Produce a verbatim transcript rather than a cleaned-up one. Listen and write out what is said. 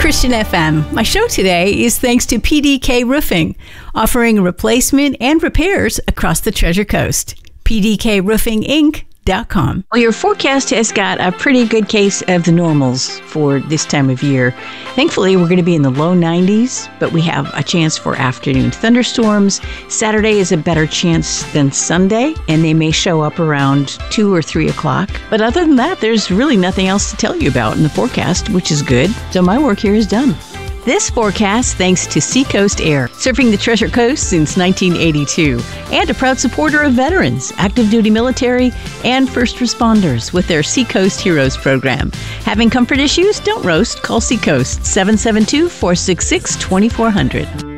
Christian F M. My show today is thanks to P D K Roofing, offering replacement and repairs across the Treasure Coast. P D K Roofing Inc dot com. Well, your forecast has got a pretty good case of the normals for this time of year. Thankfully, we're going to be in the low nineties, but we have a chance for afternoon thunderstorms. Saturday is a better chance than Sunday, and they may show up around two or three o'clock. But other than that, there's really nothing else to tell you about in the forecast, which is good. So my work here is done. This forecast thanks to Seacoast Air, serving the Treasure Coast since nineteen eighty-two, and a proud supporter of veterans, active duty military, and first responders with their Seacoast Heroes program. Having comfort issues? Don't roast. Call Seacoast seven seven two, four six six, two four zero zero.